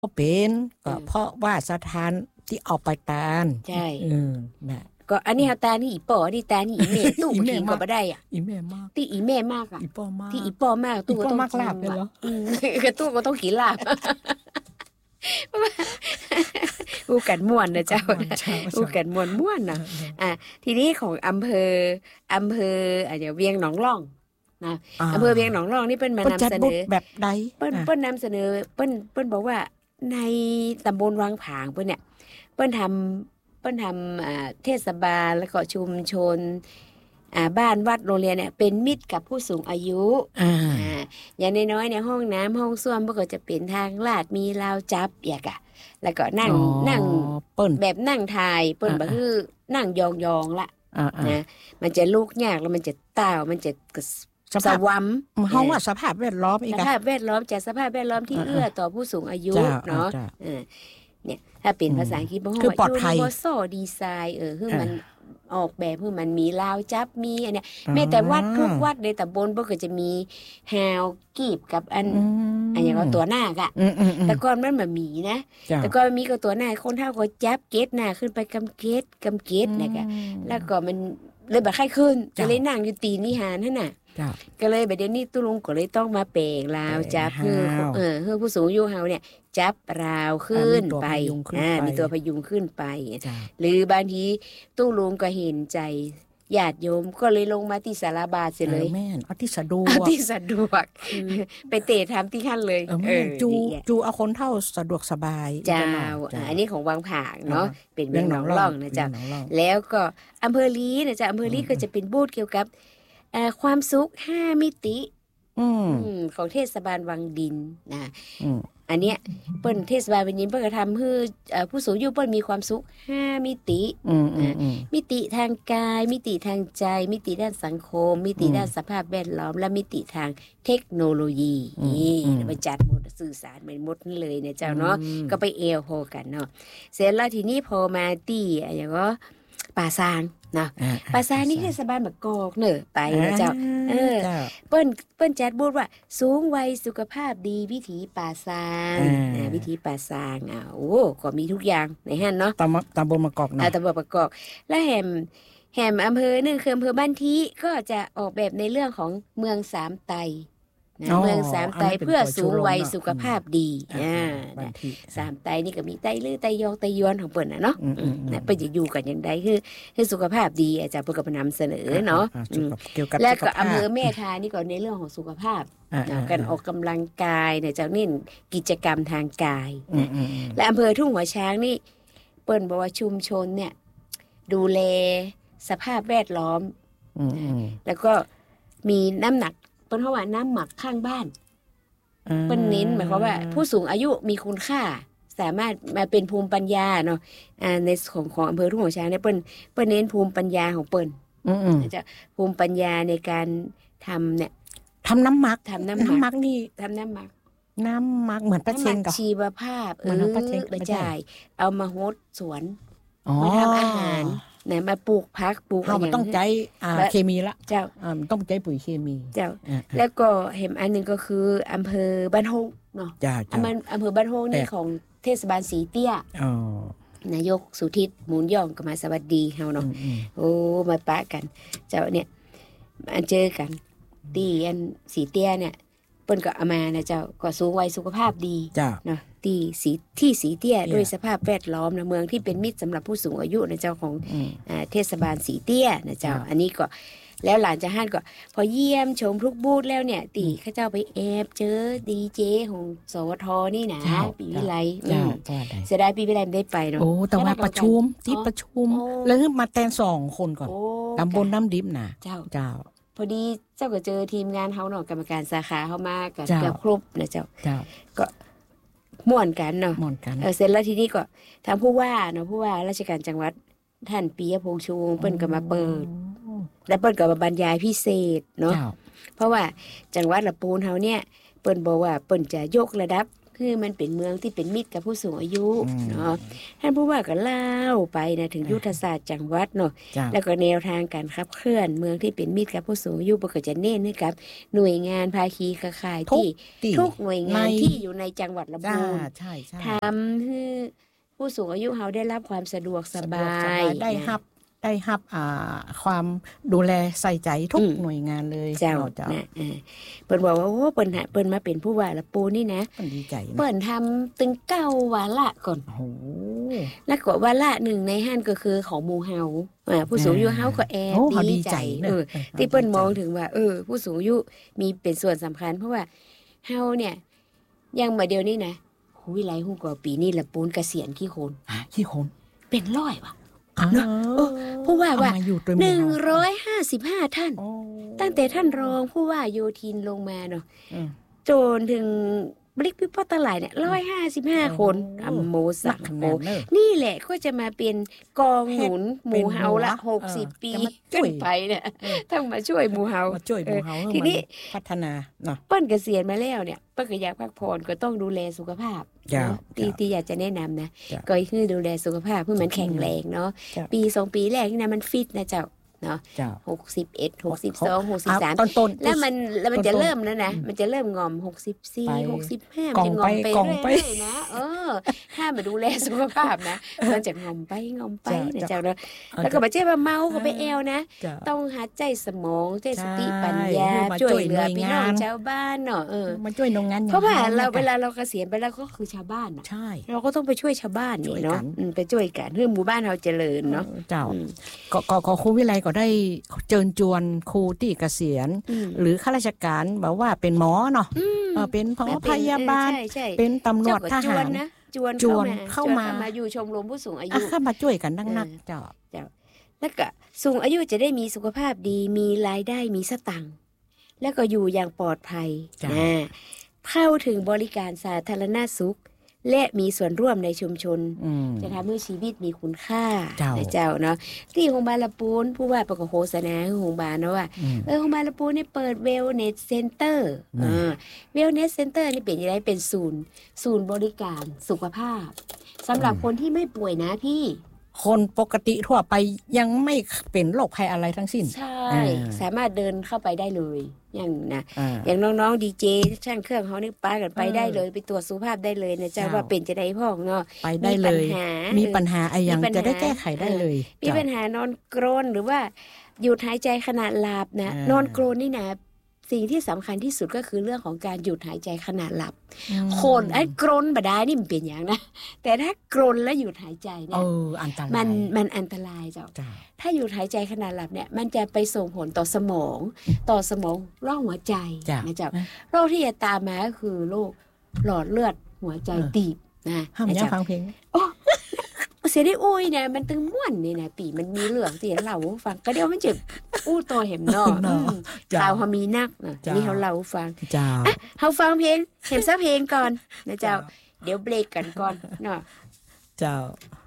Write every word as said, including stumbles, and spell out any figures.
ก็เป็นเออก็เพราะว่าสถานที่เอาไปตาลใช่เออน่ะก็อันนี้เฮาตานี่อีป่ออันนี้ตานี่อีแม่ตู้อีบ่แม่มากทิ้งก็บ่ได้อ่ะอีแม่มากที่อีแม่มากอ่ะอีพ่อมาที่อีกป่อมากอีตู้ก็พ่อมากต้องกินลาบเลยว่ะเหรออืม ก็ตู้ก็ต้องกินลาบอู้กันม่วนนะเจ้าเช้าอู้เช้ากันม่วนๆเอเนาะออ่ะทีนี้ของอำเภออำเภออ่ะเดี๋ยวเวียงหนองร่องนะๆอ่าอำเภอเวียงหนองร่องนี่เปิ้นมาเปิ้นนำจัดเสนบุญอแบบใดเปิ้นอ่ะเปิ้นนำเสนอเปิ้นเปิ้นบอกว่าในตำบลวังผางเปิ้นเนี่ยเปิ้นทำเปิ้นทำอ่าเทศบาลแล้วก็ชุมชนอ่าบ้านวัดโรงเรียนเนี่ยเป็นมิตรกับผู้สูงอายุอ่าอ่าอย่างน้อยๆในห้องน้ำห้องส้วมมันก็จะเป็นทางลาดมีราวจับอย่างกะแล้วก็นั่งอ๋อนั่งเปิ้นแบบนั่งทายเปิ้นอ่าบ่คือนั่งยองๆละอ่าอ่านะมันจะลุกยากแล้วมันจะต้าวมันจะกระสสสภาพวำเฮาว่าสภาพแวดล้อมอีกสอะภาพแวดล้อมจากสภาพแวดล้อมที่อ่าเอื้อต่อผู้สูงอายุจ้าเนาะจ้าเออเนี่ยถ้าเป็นอืมภาษาอังกฤษบ่ฮู้คือว่าปลอดภัย universal design เออคือมันออกแบบคือมันมีราวจับมีอันเนี้ยอ่าแม้แต่วัดทุกวัดในตำบลบ่ก็จะมีแฮวกีบกับอันอืมอันอย่างว่าตัวหน้ากะอืมอืมอืมแต่ก่อนมันบ่มีนะจ้าแต่ก่อนมีก็ตัวหน้าคนเฒ่าก็จับเกตหน้าขึ้นไปกำเกตกำเกตนะกะ แล้วก็มันเลยบ่ใครขึ้นก็จ้ะเลยนั่งอยู่ตีนวิหารนั่นน่ะจ้าก็เลยบัดเดี๋ยวนี้ตุลุงก็เลยต้องมาเปลงราวเปลงจับให้คือเออคือผู้สูงอายุเฮาเนี่ยจับราวขึ้นอ่ามีตัวไปพยุงขึ้นอ่าไปมีตัวพยุงขึ้นไปจ้าหรือบางทีตู้ลุงก็เห็นใจญาติโยมก็เลยลงมาที่ศาลาบาทเสียเลยออแม่นเอาที่สะดวเอากที่สะดวกไปเตะทำที่ขั้นเลยเออแม่นจูดีอะจูเอาคนเท่าสะดวกสบายเจ้าอีกหน่อยอ่าอันนี้ของวังผางเนาะเป็นเมืเรื่ออง งหหนนออง งร่ร่ออง งนะจ๊ะเรื่องหนองร่องแล้วก็อำเภอลีนะจ๊ะอำเภอลีก็จะเป็นบูธเกี่ยวกับเอ่อความสุขห้ามิติอืมอืมของเทศบาลวังดินนะอืมอันเนี้ยเปิ้นเทศบาลวังดินเปิ้นก็ทำให้เอ่อผู้สูงอายุเปิ้นมีความสุขห้ามิติอืมอืมอืมมิติทางกาย มิติทางใจ มิติด้านสังคม มิติอืมด้านสภาพแวดล้อม และมิติทางเทคโนโลยีอืมนี่อืมมาจัดหมดสื่อสารเป็นหมดนั่นเลยนะเจ้าเนาะอืมก็ไปเอลโฮกันเนาะเสร็จแล้วทีนี้พอมาตีอะไรอย่างก็ป่าซางเนาะอ่ป่าซางนี่เทศบาลบักกอกเนอะไปนะเจ้า เออจ้าเปิ้นเปิ้นจัดบูธว่าสูงวัยสุขภาพดีวิถีป่าซางอ่าอ่าวิถีป่าซางอ่ะโอ้ก็มีทุกอย่างในหันเนาะตำตำบลมะกอกอ่าเนาะตำบลประกอบและแหมแหมอำเภอหนึ่งคืออำเภอบ้านทีก็จะออกแบบในเรื่องของเมืองสามไตนะเมืองสามไตเพื่อสูงวัยสุขภาพดีอ่าอ่าบางทีสามไตนี่ก็มีไตลือไตยองไตยวนของเปิ้นน่ะเนาะอืมอืมอืมนะเปิ้นจะอยู่กันอย่างใดคือคือสุขภาพดีอาจารย์เปิ้นก็นำเสนอเนาะอ่อืมเกี่ยวกับและสุขก็ภาพอำเภอแม่ทานี่ก็ในเรื่องของสุขภาพอ่านะการออกกำลังกายเนี่ยจะเน้นกิจกรรมทางกายอืมนะอืมอืมและอำเภอทุ่งหัวช้างนี่เปิ้นบอกว่าชุมชนเนี่ยดูแลสภาพแวดล้อมอืมอืมแล้วก็มีน้ำหนักเปิ้นเขาว่าน้ำหมักข้างบ้านเปิ้นเน้นหมายความว่า ผู้สูงอายุมีคุณค่า สามารถมาเป็นภูมิปัญญาเนาะอ่าในของของอำเภอทุ่งหัวช้างเนี่ยเปิ้นเปิ้นเน้นภูมิปัญญาของเปิ้นอืมอืมจะภูมิปัญญาในการทำเนี่ยทำน้ำหมักทำน้ำหมักน้ำหมักนี่ทำน้ำหมักน้ำหมักเหมือนปลาน้ำหเชมังกกับชีวภาพเหมือนเอาปลาเชงไม่ไม่ใช่ใช่เอามาโฮดสวนอ๋อมาทำอาหารเนี่ยมาปลูกพักปลูกเราอะไรมันต้องใจอ่าและเคมีละเจ้าอ่ามันต้องใจปุ๋ยเคมีเจ้าอ่าแล้วก็เห็นอันหนึงก็คืออำเภอบ้านโฮงเนาะจ้าอัจ้านมันอำเภอบ้านโฮงนี่แต่ของเทศบาลสีเตี้ยอ๋อนายกสุทิศมูลย่องก็มาสวัสดีเฮาอืเนาะมอืมโอ้มาปะกัน เจ้าเนี่ยมาเจอกันตีอันสีเตี้ยเนี่ยเปิ้นก็เอามานะเจ้าก็สูงวัยสุขภาพดีจ้าเนาะที่สีที่สีเตี้ยเตี้ยด้วยสภาพแวดล้อมนะเมืองที่เป็นมิตรสำหรับผู้สูงอายุนะเจ้าของอืมอ่าเทศบาลสีเตี้ยนะเจ้าครับอันนี้ก็แล้วหลานจะห้านก็ พอเยี่ยมชมทุกบูธแล้วเนี่ยตีข้าเจ้าไปแอบเจอดีเจของสวทนี่นะเจ้าปีวิไลจ้าอืมจ้าได้เสียดายปีวิไลไม่ได้ไปเนาะโอ้แต่ว่าประชุมที่ประชุมโอ้แล้วมาแตนสองคนก่อนโอ้ตำบลน้ำดิบน่ะเจ้าเจ้าพอดีเจ้าก็เจอทีมงานเฮาเนาะกรรมการสาขาเฮามากับเจ้าเกือบครบนะเจ้าเจ้าก็ม่วนกันเนาะหมอนกันเออเสร็จแล้วทีนี้ก็ทางผู้ว่าเนาะผู้ว่าราชการจังหวัดท่านปิยพงษ์ชูวงศ์เปิ้นก็มาเปิด และเปิ้นก็มาบรรยายพิเศษเนาะเจ้าเพราะว่าจังหวัดละปูนเฮาเนี่ยเปิ้นบอกว่าเปิ้นจะยกระดับ คคือมันเป็นเมืองที่เป็นมิตรกับผู้สูงอายุอืมเนาะท่านผู้ว่าก็เล่าไปนะถึงยุทธศาสตร์จังหวัดเนาะจ้าแล้วก็แนวทางการขับเคลื่อนเมืองที่เป็นมิตรกับผู้สูงอายุก็จะเน้นให้กับหน่วยงานภาคีเครือข่ายทุกที่ที่ทุกหน่วยงานในที่อยู่ในจังหวัดลำจ้าพูนใช่ใช่ทำให้ผู้สูงอายุเขาได้รับความสะดวกสสะดบาวกสยได้นะรับได้รับอ่าความดูแลใส่ใจทุกอืมหน่วยงานเลยเจ้าเนาะเจ้านะเออเปิ้นบอกว่าโอ้เปิ้นหาเปิ้นมาเป็นผู้ว่าละปูนี่นะมันดีใจนะเปิ้นทำตึงเก้าวาระก่อนโอ้โหแล้วก็วาระหนึ่งในห้านก็คือของหมู่เฮาอ่าผู้สูงอายุเฮาก็แอบโอ้เขาดีดีใจใจเนอะเออเออที่เปิ้นดีใจมองถึงว่า เออ ผู้สูงอายุมีเป็นส่วนสำคัญ เพราะว่าเฮาเนี่ยยังมาเดียวนี้นะหูวิไลหูกว่าปีนี้ละปูนเกษียณกี่คนอ่ะขี้คนเป็นร้อยว่ะอ้าวเนอะเออผู้ว่าว่าเอมาอยู่ตัวหนึ่งร้อยห้าสิบห้าท่านโอ้ตั้งแต่ท่านรองผู้ว่าโยธินลงมาเนาะอืมจนถึงบริกพิพอตหลายเนี่ยร้อยห้าสิบห้าโอ้คนอัมโมหสันักกขโมนาดเนอะนี่แหละก็จะมาเป็นกองหนุนหมู่เฮาละเป็นหัหวกสิบเออปีจะมาช่วยขึ้นไปเนี่ยเออต้องมาช่วยหมู่เฮามาช่วยหมู่เฮาเออให้ทีมันนี้พัฒนาเนาะเปิ้นเกษียณมาแล้วเนี่ยเปิ้นก็อยากพักผ่อนก็ต้องดูแลสุขภาพจ้ะเนาะที่จ้ะที่อยากจะแนะนำนะจ้ะก็คือดูแลสุขภาพเพื่อมันแข็งแรงเนาะจ้ะปีสองปีแรกนี่นะมันฟิตนะเจ้าเนาะเจ้าหกสิบเอ็ดหกสิบสองหกสิบสามต้นต้นแล้วมันแล้วมันจะต้นๆเริ่มแล้วนะอืมมันจะเริ่มงอมหกสิบสี่ไปหกสิบห้าก มันองจะงอมไปไปกองไปเรื่อยๆนะเออ ถ้ามาดูแลสุขภาพนะ มันจะงอมไปงอมไปจ้ะนะเจ้าเนาะเอาแล้วก็มาเจ๊ว่าเมาก็ไปแอวนะจ้ะต้องหาใจสมองใจสติใช่ปัญญาให้มาช่วยช่วยเหลือหน่วยพี่น้องงานชาวบ้านเนาะเออมาช่วยโรงงานเพราะว่าเราอย่งเวลาเราเกษียณไปแล้วก็คือชาวบ้านน่ะใช่เราก็ต้องไปช่วยชาวบ้านช่นี่วยเนาะกันอืมไปช่วยกันเพื่อหมู่บ้านเราเจริญเนาะเจ้าอืมก็ก็ก็ครูวิไลก็ได้เชิญชวนครูที่เกษียณอืมหรือข้าราชการแบบว่าเป็นหมอเนาะอืมเออเป็นหมอแบบพยาบาลเออใช่ใช่เป็นตำรวจทเจ้าก็จหาว รนนะจวนจวนเข้าเข้ามามาจวนมาอยู่ชมรมผู้สูงอาอ่ะยุเข้ามาช่วยกันนักนักเออเจ้าแล้วก็สูงอายุจะได้มีสุขภาพดีมีรายได้มีสตังค์แล้วก็อยู่อย่างปลอดภัยจ้ะนะเข้าถึงบริการสาธารณสุข และมีส่วนร่วมในชุมชนอืมจะทำให้ชีวิตมีคุณค่าเจ้านะเจ้าเนาะที่โรงพยาบาลละปูนผู้ว่าประกาศโฆษณาของโรงพยาบาลเนาะว่าอืมเออโรงพยาบาลละปูนเนี่ยเปิดเวลเนสเซ็นเตอร์อืมอ่าเวลเนสเซ็นเตอร์นี่เป็นยังไงเป็นศูนย์ ศูนย์บริการสุขภาพสำหรับคนที่ไม่ป่วยนะพี่คนปกติทั่วไปยังไม่เป็นโรคภัยอะไรทั้งสิ้นใช่อ่าสามารถเดินเข้าไปได้เลยอย่างนะอ่าอย่างน้องๆดีเจช่างเครื่องเขานี่ป้ากันไปเออได้เลยไปตรวจสุขภาพได้เลยนะเจ้าเจ้าว่าเป็นจะได้พ่องเนาะไปได้เลยมีปัญหามีเออปัญหาอะไรยังมีปัญหาจะได้แก้ไขได้เลยมีปัญหานอนกรนหรือว่าหยุดหายใจขณะหลับนะอ่านอนกรนนี่นะสิ่งที่สำคัญที่สุดก็คือเรื่องของการหยุดหายใจขณะหลับอืมคนไอ้กรนบดานี่มันเป็นอย่างนะแต่ถ้ากรนแล้วหยุดหายใจเอเนี่ยออันตรายมันมันอันตรายเจ้าจ้าถ้าหยุดหายใจขณะหลับเนี่ยมันจะไปส่งผลต่อสมอง ต่อสมองร่องหัวใจจ้ะนะเจ้าโรคที่จะตามมาก็คือโรคหลอดเลือดหัวใจเออตีบนะห้ามนะย่าเจ้าฟังเพลงเสียได้อุ้ยเนี่ยมันตึงม่วนนี่นะปีมันมีเหลืองที่เราฟังก็เดี๋ยวมันจะอู้ตัวเห็มเนอเนาะอืมจ้ะข่าวเขามีนักนะจ้ะนี่เขาเล่าให้ฟังเจ้าอ่ะเขาฟังเพลงเห็มซะเพลงก่อนนะเจ้า เดี๋ยวเบรกกันก่อนเนาะเจ้า